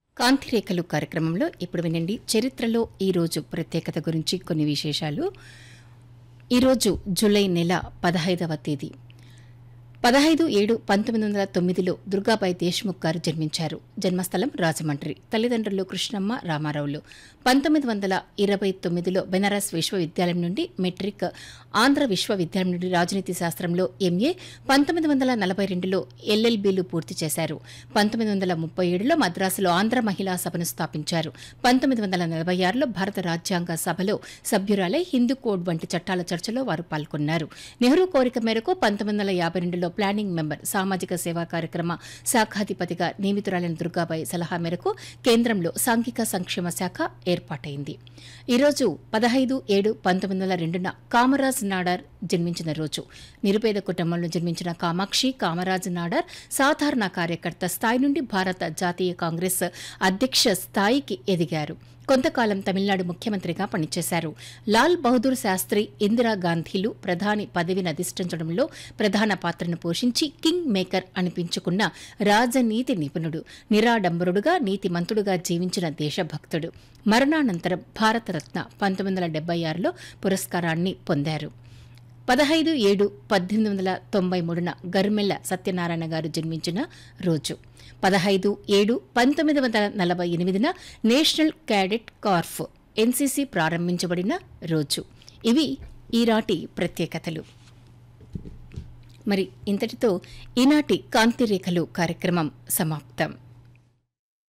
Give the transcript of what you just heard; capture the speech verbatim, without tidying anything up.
కాంతిరేఖలు కార్యక్రమంలో ఇప్పుడు వినండి. చరిత్రలో ఈరోజు ప్రత్యేకత గురించి కొన్ని విశేషాలు. ఈరోజు జూలై నెల పదహైదవ తేదీ. పదహైదు ఏడు పంతొమ్మిది వందల తొమ్మిదిలో దుర్గాబాయి దేశ్ముఖ్ గారు జన్మించారు. జన్మస్థలం రాజమండ్రి. తల్లిదండ్రులు కృష్ణమ్మ, రామారావులు. పంతొమ్మిది వందల ఇరవై తొమ్మిదిలో బెనారస్ విశ్వవిద్యాలయం నుండి మెట్రిక్, ఆంధ్ర విశ్వవిద్యాలయం నుండి రాజనీతి శాస్త్రంలో ఎంఏ, పంతొమ్మిది వందల నలభై రెండులో ఎల్ఎల్బీలు పూర్తి చేశారు. పంతొమ్మిది వందల ముప్పై ఏడులో మద్రాసులో ఆంధ్ర మహిళా సభను స్థాపించారు. పంతొమ్మిది వందల నలభై ఆరులో భారత రాజ్యాంగ సభలో సభ్యురాలై హిందూ కోడ్ వంటి చట్టాల చర్చలో వారు పాల్గొన్నారు. నెహ్రూ కోరిక మేరకు పంతొమ్మిది వందల యాభై రెండులో ప్లానింగ్ మెంబర్, సామాజిక సేవా కార్యక్రమ శాఖాధిపతిగా నియమితురాలైన దుర్గాబాయి సలహా మేరకు కేంద్రంలో సాంఘిక సంక్షేమ శాఖ ఏర్పాటైంది. ఈరోజు పదహైదు ఏడు పంతొమ్మిది వందల రెండున కామరాజ్ నాడార్ జన్మించిన రోజు. నిరుపేద కుటుంబంలో జన్మించిన కామాక్షి కామరాజ్ నాడార్ సాధారణ కార్యకర్త స్థాయి నుండి భారత జాతీయ కాంగ్రెస్ అధ్యక్ష స్థాయికి ఎదిగారు. కొంతకాలం తమిళనాడు ముఖ్యమంత్రిగా పనిచేశారు. లాల్ బహదూర్ శాస్త్రి, ఇందిరాగాంధీలు ప్రధాని పదవిని అధిష్ఠించడంలో ప్రధాన పాత్రను పోషించి కింగ్ మేకర్ అనిపించుకున్న రాజనీతి నిపుణుడు, నిరాడంబరుడుగా నీతిమంతుడుగా జీవించిన దేశభక్తుడు. మరణానంతరం భారతరత్న పంతొమ్మిది వందల డెబ్బై ఆరులో పురస్కారాన్ని పొందారు. పదహైదు ఏడు పద్దెనిమిది వందల తొంభై మూడున గర్మెల్ల సత్యనారాయణ గారు జన్మించిన రోజు. పదహైదు ఏడు పంతొమ్మిది వందల నలభై ఎనిమిదిన నేషనల్ క్యాడెట్ కార్ప్ ఎన్సీసీ ప్రారంభించబడిన రోజు. ఇవి ఈనాటి ప్రత్యేకతలు. మరి ఇంతటితో ఈనాటి కాంతిరేఖలు కార్యక్రమం సమాప్తం.